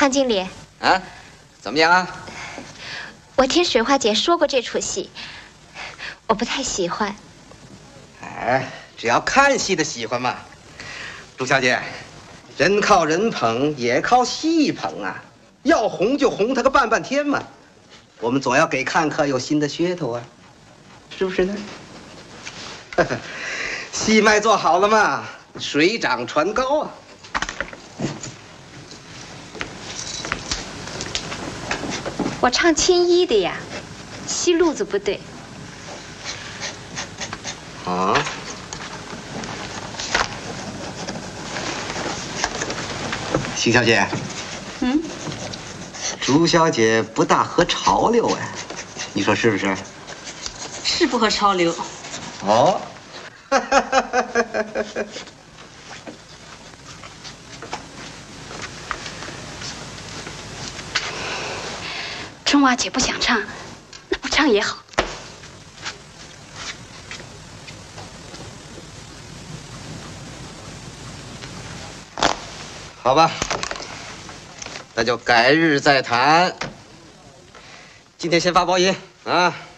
汤经理， 啊，怎么样啊？ 我听水花姐说过这出戏，我不太喜欢。 哎，只要看戏的喜欢嘛。朱小姐，人靠人捧，也靠戏捧啊。要红就红它个半半天嘛。我们总要给看客有新的噱头啊，是不是呢？戏脉做好了嘛，水涨船高啊。 我唱青衣的呀，戏路子不对。 啊？邢小姐。 嗯。 朱小姐不大合潮流哎，你说是不是？ 是不合潮流。 哦。 春娃姐不想唱，那不唱也好。 好吧，那就改日再谈。今天先发包银啊。